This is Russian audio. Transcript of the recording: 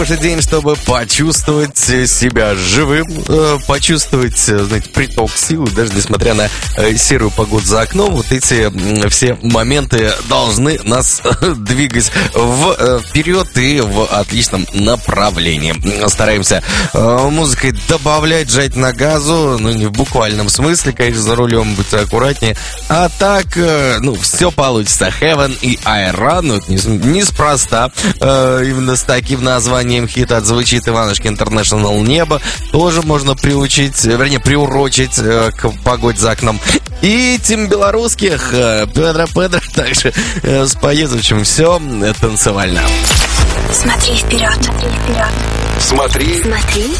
Хороший день, чтобы почувствовать себя живым, почувствовать, знаете, приток силы, даже несмотря на серую погоду за окном. Вот эти все моменты должны нас двигать вперед и в отличном направлении. Стараемся музыкой добавлять, жать на газу, ну не в буквальном смысле, конечно, за рулем будьте аккуратнее. А так, все получится. Heaven и Айра, неспроста, именно с таким названием хит отзвучит Иванушки International «Небо». Тоже можно приурочить к погоде за окном. И тем белорусских Педро также споет, в общем, все танцевально. Смотри вперед, смотри вперед. Смотри